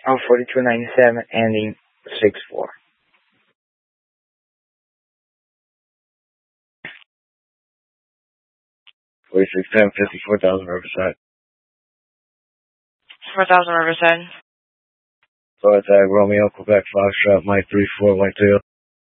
Oh, 4297 ending 64. 4610, 54,000 Riverside. 4,000 Riverside. Contact Romeo, Quebec, Foxtrot, Mike 34, Mike 2.